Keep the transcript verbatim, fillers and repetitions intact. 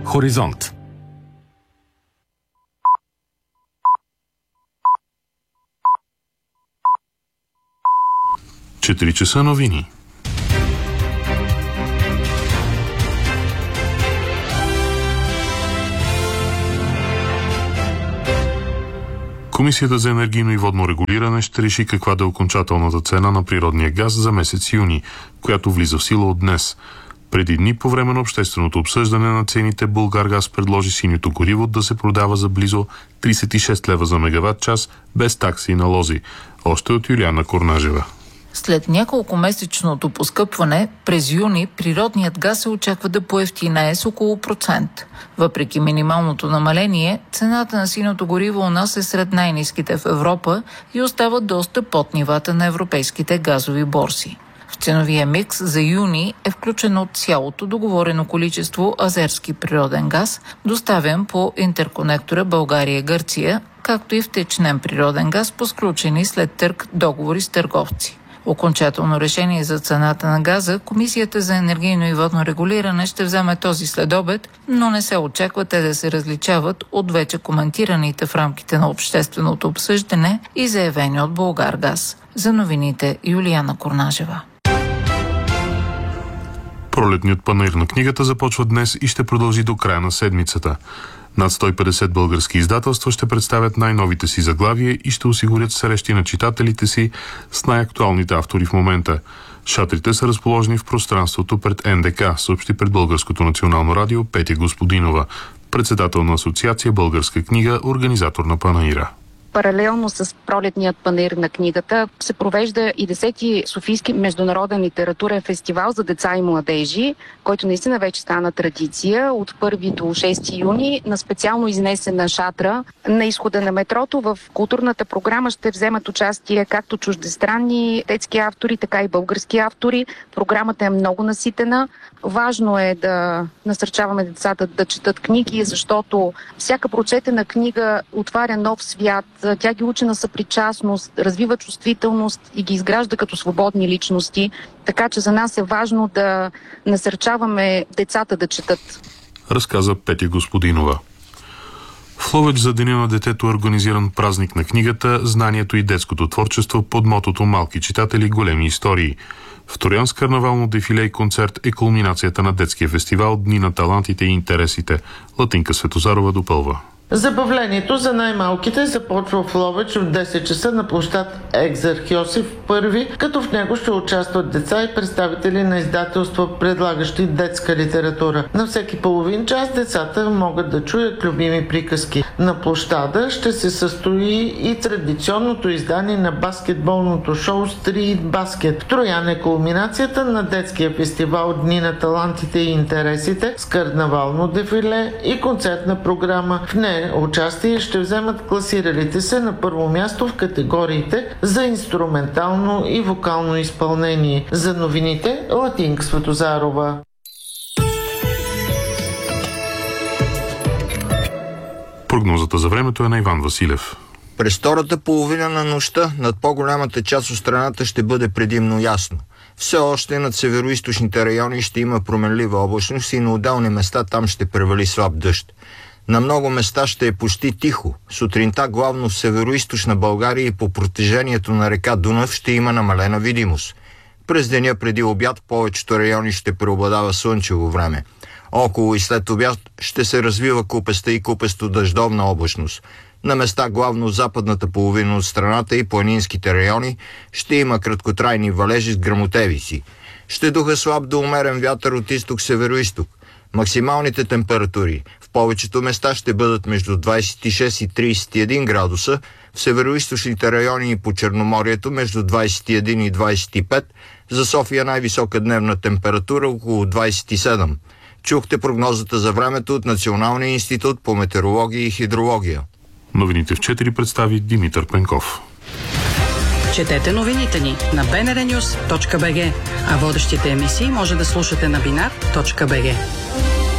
Хоризонт. четири часа новини. Комисията за енергийно и водно регулиране ще реши каква да е окончателната цена на природния газ за месец юни, която влиза в сила от днес. Преди дни по време на общественото обсъждане на цените Булгаргаз предложи синьото гориво да се продава за близо тридесет и шест лева за мегаватт час без такси и налози. Още от Юлиана Корнажева. След няколко месечното поскъпване, през юни природният газ се очаква да поевтинее с около процент. Въпреки минималното намаление, цената на синьото гориво у нас е сред най-ниските в Европа и остава доста под нивата на европейските газови борси. В ценовия микс за юни е включено цялото договорено количество азерски природен газ, доставен по интерконектора България-Гърция, както и втечнен природен газ по сключени след търг договори с търговци. Окончателно решение за цената на газа Комисията за енергийно и водно регулиране ще вземе този следобед, но не се очаква те да се различават от вече коментираните в рамките на общественото обсъждане и заявени от Булгаргаз. За новините Юлиана Корнажева. Пролетният панаир на книгата започва днес и ще продължи до края на седмицата. Над сто и петдесет български издателства ще представят най-новите си заглавия и ще осигурят срещи на читателите си с най-актуалните автори в момента. Шатрите са разположени в пространството пред Н Д К, съобщи пред Българското национално радио Петя Господинова, председател на Асоциация Българска книга, организатор на панаира. Паралелно с пролетният панаир на книгата се провежда и десети Софийски международен литературен фестивал за деца и младежи, който наистина вече стана традиция от първи до шести юни на специално изнесена шатра на изхода на метрото. В културната програма ще вземат участие както чуждестранни детски автори, така и български автори. Програмата е много наситена. Важно е да насърчаваме децата да четат книги, защото всяка прочетена книга отваря нов свят. Тя ги учи на съпричастност, развива чувствителност и ги изгражда като свободни личности. Така че за нас е важно да насърчаваме децата да четат. Разказа Петя Господинова. В Ловеч за Деня на детето е организиран празник на книгата, знанието и детското творчество под мотото «Малки читатели, големи истории». В Троян с карнавално дефиле и концерт е кулминацията на детския фестивал Дни на талантите и интересите. Латинка Светозарова допълва. Забавлението за най-малките започва в Ловеч в десет часа на площад Екзарх Йосиф първи, като в него ще участват деца и представители на издателства, предлагащи детска литература. На всеки половин час децата могат да чуят любими приказки. На площада ще се състои и традиционното издание на баскетболното шоу Street Basket. В Троян е кулминацията на детския фестивал Дни на талантите и интересите с карнавално дефиле и концертна програма. В нея участие ще вземат класиралите се на първо място в категориите за инструментално и вокално изпълнение. За новините Латинка Светозарова. Прогнозата за времето е на Иван Василев. През втората половина на нощта над по-голямата част от страната ще бъде предимно ясно. Все още над североизточните райони ще има променлива облачност и на отделни места там ще превали слаб дъжд. На много места ще е почти тихо. Сутринта главно в североизточна България и по протежението на река Дунав ще има намалена видимост. През деня преди обяд повечето райони ще преобладава слънчево време. Около и след обяд ще се развива купеста и купесто дъждовна облачност. На места главно в западната половина от страната и планинските райони ще има краткотрайни валежи с гръмотевици. Ще духа слаб до умерен вятър от изток-североизток. Максималните температури в повечето места ще бъдат между двадесет и шест и тридесет и един градуса, в североизточните райони и по Черноморието между двадесет и един и двадесет и пет, за София най-висока дневна температура около двадесет и седем. Чухте прогнозата за времето от Националния институт по метеорология и хидрология. Новините в четири представи Димитър Пенков. Четете новините ни на би ен ар нюз точка би джи, а водещите емисии може да слушате на бинар точка би джи.